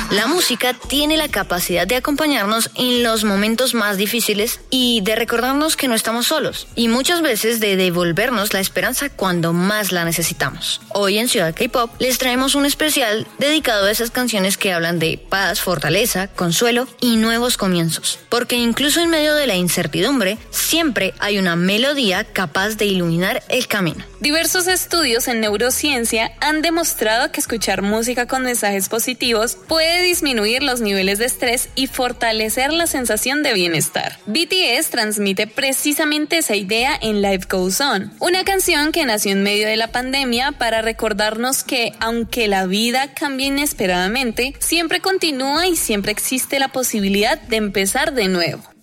La música tiene la capacidad de acompañarnos en los momentos más difíciles y de recordarnos que no estamos solos, y muchas veces de devolvernos la esperanza cuando más la necesitamos. Hoy en Ciudad K-Pop les traemos un especial dedicado a esas canciones que hablan de paz, fortaleza, consuelo y nuevos comienzos, porque incluso en medio de la incertidumbre siempre hay una melodía capaz de iluminar el camino. Diversos estudios en neurociencia han demostrado que escuchar música con mensajes positivos puede disminuir los niveles de estrés y fortalecer la sensación de bienestar. BTS transmite precisamente esa idea en Life Goes On, una canción que nació en medio de la pandemia para recordarnos que, aunque la vida cambie inesperadamente, siempre continúa y siempre existe la posibilidad de empezar de nuevo.